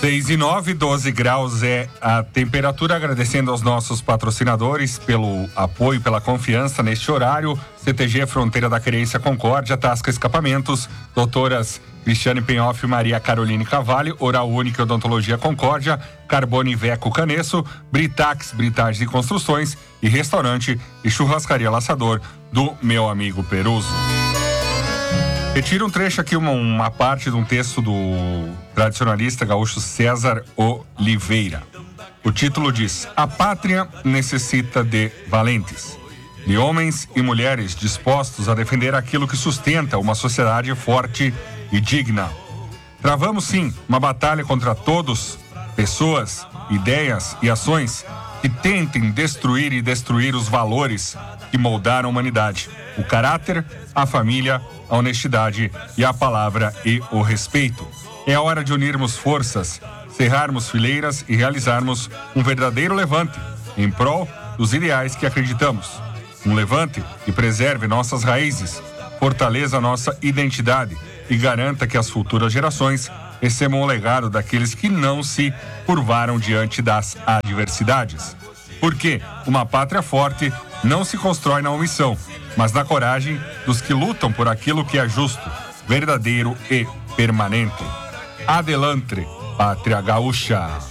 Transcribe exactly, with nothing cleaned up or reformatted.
seis e nove, doze graus é a temperatura. Agradecendo aos nossos patrocinadores pelo apoio, pela confiança neste horário. C T G Fronteira da Querência Concórdia, Tasca Escapamentos, doutoras Cristiane Penhoff e Maria Caroline Cavalho, Oral Única Odontologia Concórdia, Carbone Veco Canesso, Britax, Britagens e Construções e Restaurante e Churrascaria Laçador do meu amigo Peruso. Retira um trecho aqui, uma, uma parte de um texto do tradicionalista gaúcho César Oliveira. O título diz: A pátria necessita de valentes, de homens e mulheres dispostos a defender aquilo que sustenta uma sociedade forte e digna. Travamos sim uma batalha contra todos, pessoas, ideias e ações que tentem destruir e destruir os valores que moldaram a humanidade, o caráter, a família, a honestidade e a palavra e o respeito. É a hora de unirmos forças, cerrarmos fileiras e realizarmos um verdadeiro levante em prol dos ideais que acreditamos. Um levante que preserve nossas raízes, fortaleça nossa identidade e garanta que as futuras gerações recebam o legado daqueles que não se curvaram diante das adversidades. Porque uma pátria forte não se constrói na omissão, mas na coragem dos que lutam por aquilo que é justo, verdadeiro e permanente. Adelante, Pátria Gaúcha!